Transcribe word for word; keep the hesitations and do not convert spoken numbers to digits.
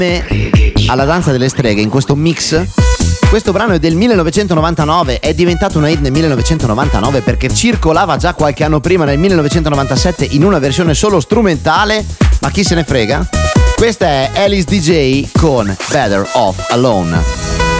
alla danza delle streghe in questo mix. Questo brano è del millenovecentonovantanove, è diventato una hit nel millenovecentonovantanove perché circolava già qualche anno prima, nel millenovecentonovantasette, in una versione solo strumentale, ma chi se ne frega? Questa è Alice D J con Better Off Alone.